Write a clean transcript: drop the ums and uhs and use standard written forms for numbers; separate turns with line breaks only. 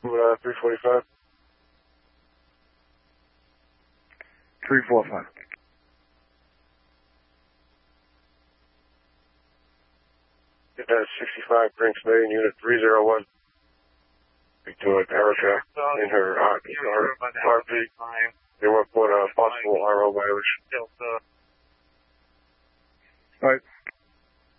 345.
345.
Get that 65 Brinks Bay, unit 301. Speak to an Erica in her RP. They work with a possible RO violation.
Alright,